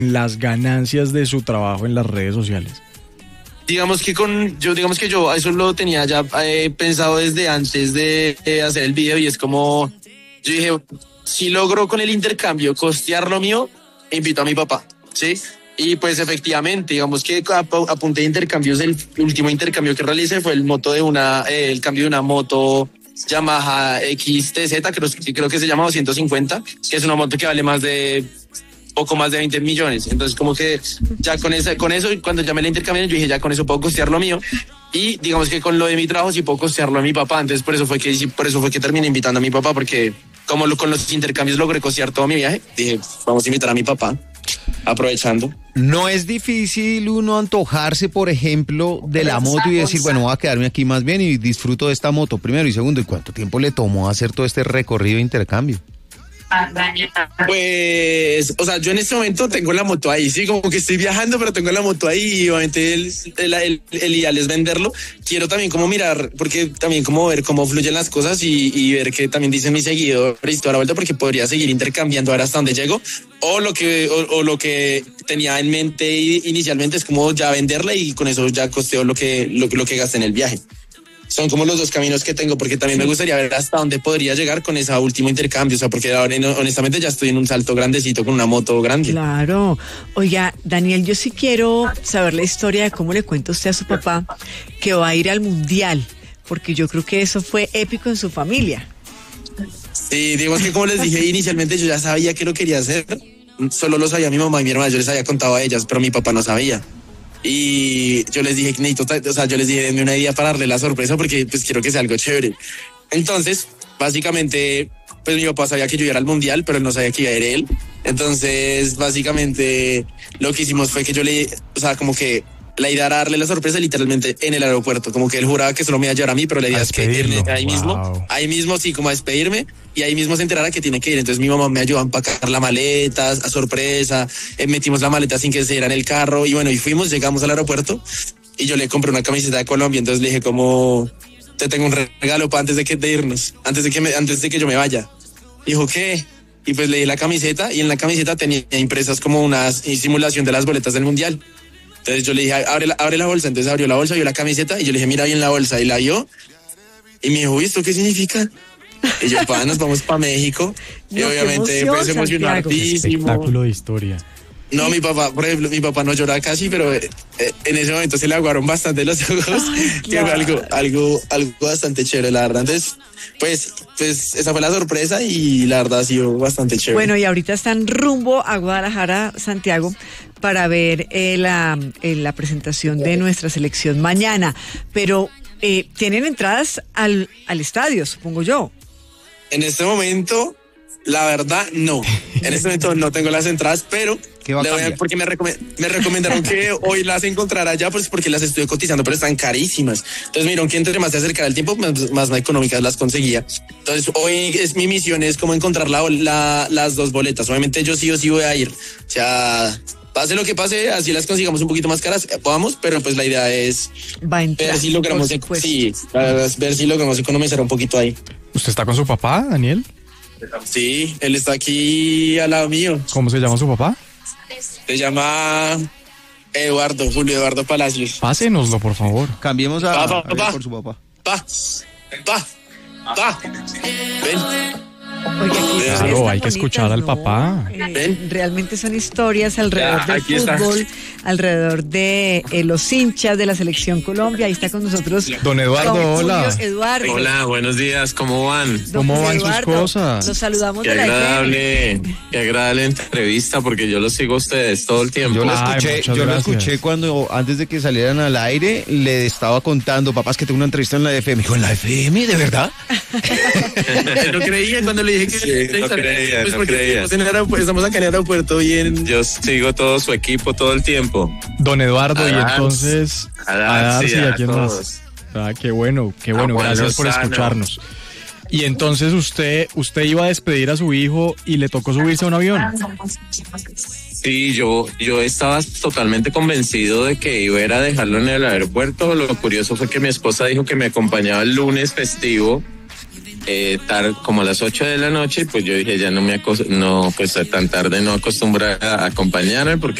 las ganancias de su trabajo en las redes sociales? Digamos que yo eso lo tenía ya pensado desde antes de hacer el video, y es como, yo dije, si logro con el intercambio costear lo mío, invito a mi papá, ¿sí? Y pues efectivamente, digamos que apunté intercambios. El último intercambio que realicé fue el cambio de una moto Yamaha XTZ, creo que se llama 250, que es una moto que vale poco más de 20 millones. Entonces, como que ya con eso, cuando ya me la intercambié, yo dije, ya con eso puedo costear lo mío. Y digamos que con lo de mi trabajo sí puedo costearlo a mi papá. Entonces, por eso fue que terminé invitando a mi papá, porque con los intercambios logré costear todo mi viaje. Dije, vamos a invitar a mi papá, aprovechando. No es difícil uno antojarse, por ejemplo, de la moto y decir, bueno, voy a quedarme aquí más bien y disfruto de esta moto, primero, y segundo, ¿y cuánto tiempo le tomó hacer todo este recorrido de intercambio? Pues, o sea, yo en este momento tengo la moto ahí, sí, como que estoy viajando, pero tengo la moto ahí, y obviamente el ideal es venderlo. Quiero también como mirar, porque también como ver cómo fluyen las cosas y ver qué también dicen mis seguidores y toda la vuelta, porque podría seguir intercambiando a ver hasta dónde llego, o lo que tenía en mente inicialmente es como ya venderla y con eso ya costeo lo que gasté en el viaje. Son como los dos caminos que tengo, porque también me gustaría ver hasta dónde podría llegar con ese último intercambio, o sea, porque ahora honestamente ya estoy en un salto grandecito con una moto grande. Claro. Oiga, Daniel, yo sí quiero saber la historia de cómo le cuenta usted a su papá que va a ir al Mundial, porque yo creo que eso fue épico en su familia. Sí, digo, es que como les dije inicialmente, yo ya sabía que lo quería hacer, solo lo sabía mi mamá y mi hermana, yo les había contado a ellas, pero mi papá no sabía. Y yo les dije, yo les dije, denme una idea para darle la sorpresa, porque pues quiero que sea algo chévere. Entonces, básicamente, pues mi papá sabía que yo iba al Mundial, pero él no sabía que iba a ir él. Entonces, básicamente, lo que hicimos fue que como que la idea era darle la sorpresa literalmente en el aeropuerto, como que él juraba que solo me iba a llevar a mí, pero la idea es despedirme ahí mismo, sí, como a despedirme, y ahí mismo se enterara que tiene que ir. Entonces mi mamá me ayudó a empacar la maleta, a sorpresa, metimos la maleta sin que se diera en el carro, y bueno, llegamos al aeropuerto, y yo le compré una camiseta de Colombia. Entonces le dije como, te tengo un regalo para antes de irnos, antes de que yo me vaya. Dijo, ¿qué? Y pues le di la camiseta, y en la camiseta tenía impresas como una simulación de las boletas del Mundial. Entonces yo le dije, abre la bolsa. Entonces abrió la bolsa, vio la camiseta, y yo le dije, mira bien la bolsa, y la vio, y me dijo, ¿esto qué significa? Y yo, nos vamos para México. No, y obviamente pues se emocionó hartísimo. Espectáculo de historia. No, mi papá, por ejemplo, mi papá no lloraba casi, pero en ese momento se le aguaron bastante los ojos. Ay, claro. Que fue algo bastante chévere, la verdad. Entonces, pues esa fue la sorpresa, y la verdad ha sido bastante chévere. Bueno, y ahorita están rumbo a Guadalajara, Santiago, para ver la presentación de nuestra selección mañana. Pero tienen entradas al estadio, supongo yo. En este momento, la verdad, no. En este momento no tengo las entradas, pero porque me recomendaron que hoy las encontrara allá, pues porque las estoy cotizando, pero están carísimas. Entonces, miren, que entre más se acercara el tiempo, más económicas las conseguía. Entonces, hoy mi misión es como encontrar las dos boletas. Obviamente yo sí o sí voy a ir. O sea, pase lo que pase, así las consigamos un poquito más caras, podamos, pero pues la idea es ver si logramos economizar un poquito ahí. ¿Usted está con su papá, Daniel? Sí, él está aquí al lado mío. ¿Cómo se llama su papá? Se llama Julio Eduardo Palacios. Pásenoslo, por favor. Cambiemos a por su papá. Ven. Oye, claro, hay que escuchar al papá. Realmente son historias alrededor del fútbol, alrededor de los hinchas de la Selección Colombia. Ahí está con nosotros don Eduardo. Hola. Eduardo. Hola, buenos días, ¿cómo van? ¿Cómo van sus cosas? Los saludamos qué de agradable entrevista, porque yo los sigo a ustedes todo el tiempo. Yo lo escuché cuando, antes de que salieran al aire, le estaba contando, papás, que tengo una entrevista en la FM. Dijo, ¿en la FM? ¿De verdad? No creía cuando le dije que no creía. Estamos acá en el aeropuerto bien. Yo sigo todo su equipo todo el tiempo. Don Eduardo, y entonces a Darcy, ¿a quién más? Qué bueno, gracias por escucharnos. Y entonces usted iba a despedir a su hijo y le tocó subirse a un avión. Sí, yo estaba totalmente convencido de que iba a ir a dejarlo en el aeropuerto. Lo curioso fue que mi esposa dijo que me acompañaba el lunes festivo, como a las 8 de la noche, pues yo dije, ya no, pues tan tarde no acostumbrar a acompañarme porque